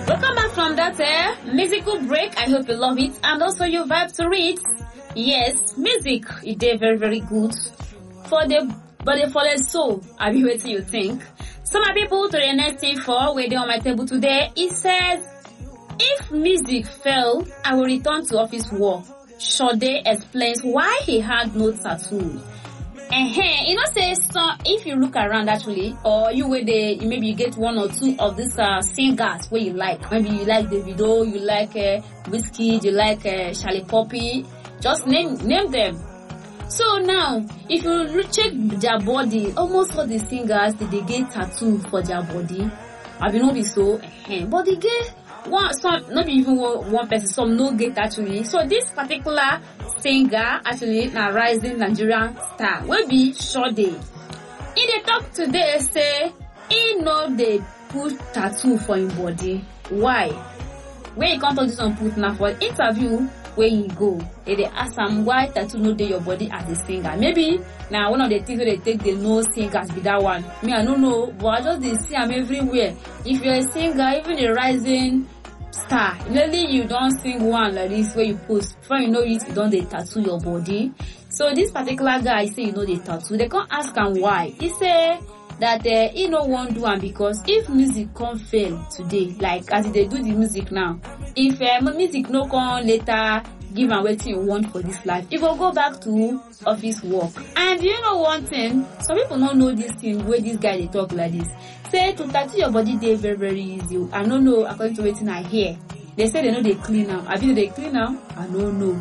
Welcome back from that musical break. I hope you love it and also you vibe to it. Yes, music is very, very good for the body, for the soul. I be waiting you think. So my people, to the next thing for where they on my table today, it says, if music fail, I will return to office work. Sade explains why he had no tattoo. You know, say so if you look around actually, or you where maybe you get one or two of these singers where you like. Maybe you like Davido, you like Whiskey, you like Charlie Poppy. Just name them. So now, if you check their body, almost all the singers they get tattoo for their body. I will not be so, but they get some, not even one person, some no get actually. So this particular singer actually na rising Nigerian star will be Sade. In the talk today say he know they put tattoo for him body. Why? When you come to this one put now for interview where you go, they ask him why tattoo no dey your body as a singer. Maybe now one of the things they take the no singers be that one. Me I don't know, but I just they see him everywhere. If you're a singer, even a rising star, lately you don't sing one like this where you post. Before you know it, you don't they tattoo your body. So this particular guy say you know they tattoo. They can't ask him why. He say that he no want do one because if music can't fail today, like as they do the music now, if music no come later give and what you want for this life, you will go back to office work. And you know one thing, some people don't know this thing where this guy they talk like this. Say to tattoo your body they very, very easy. I don't know according to what I hear. They say they know they clean now. I think they clean now. I don't know.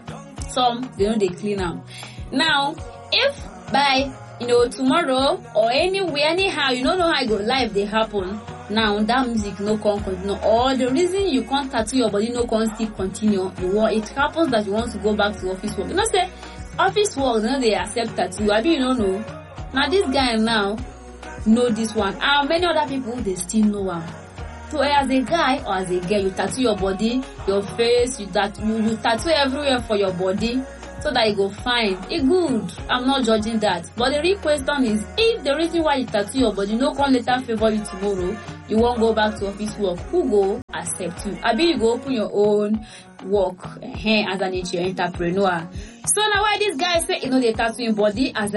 Some they know they clean now. Now, if by tomorrow or anywhere, anyhow, you don't know how it go live they happen. Now that music no can continue. Or the reason you can't tattoo your body no can still continue. It happens that you want to go back to office work. You know say office work, they accept tattoo. I mean you don't know. Now this guy now know this one. And many other people they still know him. So as a guy or as a girl, you tattoo your body, your face, you tattoo everywhere for your body. So that you go fine. It good. I'm not judging that. But the real question is, if the reason why you tattoo your body no come later favor you tomorrow, you won't go back to office work, who go accept you? I mean you go open your own work as an entrepreneur. So now why this guy say they tattoo your body as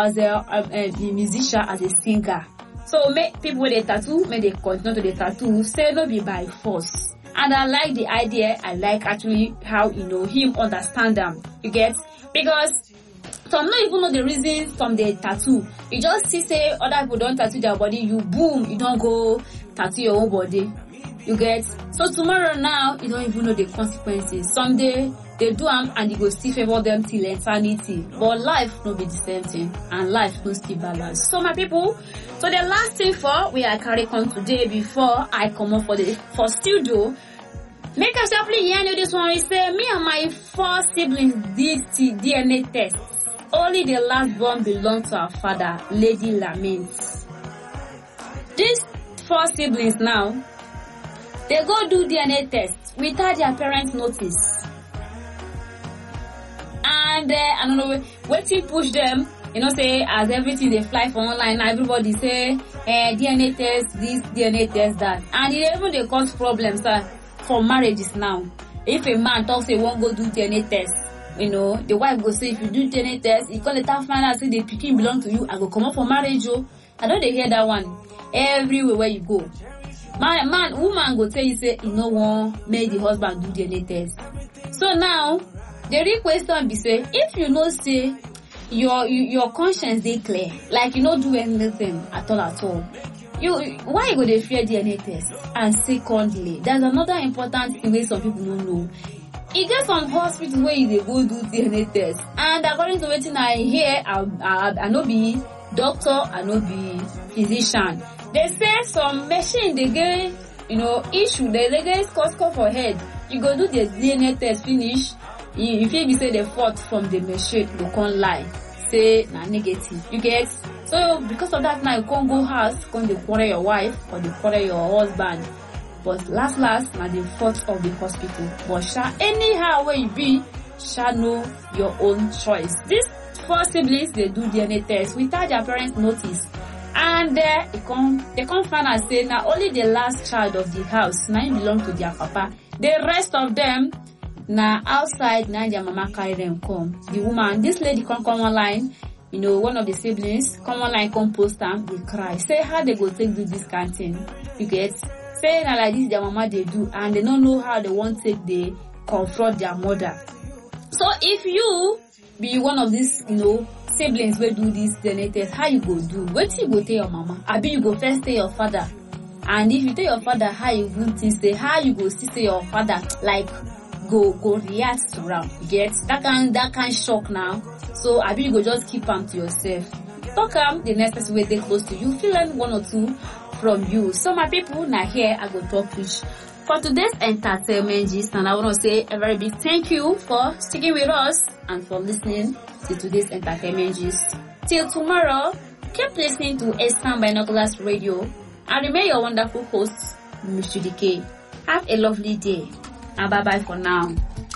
a musician, as a singer. So make people with a tattoo, make they continue to the tattoo, say no be by force. And I like the idea. I like actually how him understand them. You get? Because some not even know the reason from the tattoo. You just see say other people don't tattoo their body. You boom, you don't go tattoo your own body. You get? So tomorrow now you don't even know the consequences. Someday they do them and you go still favor them till eternity. But life no be the same thing, and life no still balance. So my people, so the last thing for we are carry on today before I come up for studio. Make us sharply hear you this one. We say me and my 4 siblings did DNA test. Only the last born belonged to our father, Lady Laments. These 4 siblings now, they go do DNA test without their parents' notice. And I don't know, waiting push them, say as everything they fly for online, everybody say DNA test this, DNA test that. And even they cause problems for marriages now. If a man talks he won't go do DNA test, the wife go say if you do DNA test, you call it out find out say the pikin belong to you, I go come up for marriage. I don't they hear that one everywhere where you go. Woman go tell you say you no want make the husband do DNA test. So now the real question be say if you know say your conscience they clear, like you don't do anything at all. Why you go they fear DNA test? And secondly, there's another important thing where some people don't know. It gets some hospitals where they go do DNA test, and according to what I hear, I no be doctor, I no be physician. They say some machine they get issue, they get score for head. You go do the DNA test finish. If you say the fault from the machine, you can't lie. Say na negative. You get? So because of that now you can't go house, can't they quarrel your wife or they quarrel your husband. But last na the fault of the hospital. But anyhow where you be, know your own choice. These 4 siblings they do DNA test without their parents' notice. And they come find out say now only the last child of the house now belong to their papa. The rest of them now outside now their mama carry them come. The woman, this lady come online, one of the siblings come online, come post them, they cry. Say how they go take do this kind of thing. You get say now like this their mama they do, and they don't know how they want take they confront their mother. So if you be one of these, siblings will do this test, how you go do? What you go tell your mama? Abi you go first tell your father. And if you tell your father how you will say, how you go see say your father like go react to am. You get that kind shock now. So abi you go just keep am to yourself. Talk the next way they close to you. Feel learn one or two from you. So my people, now here I go talk fish. For today's entertainment gist, and I want to say a very big thank you for sticking with us and for listening to today's entertainment gist. Till tomorrow, keep listening to Eastern Binoculars Radio and remain your wonderful host, Mr. DK. Have a lovely day and bye bye for now.